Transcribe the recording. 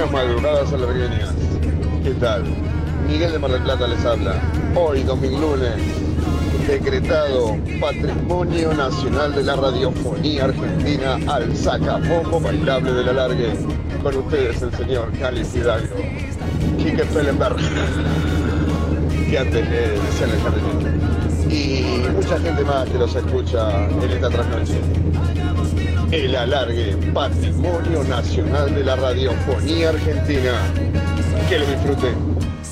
Buenas madrugadas alargueñas. ¿Qué tal? Miguel de Mar del Plata les habla. Hoy, domingo lunes, decretado Patrimonio Nacional de la Radiofonía Argentina al sacapombo bailable del alargue. Con ustedes el señor Cali Hidalgo, Quique Pellenberg, que antes le decían el jardinero. Y mucha gente más que los escucha en esta trasnoche. El alargue, Patrimonio Nacional de la Radiofonía Argentina. Que lo disfruten.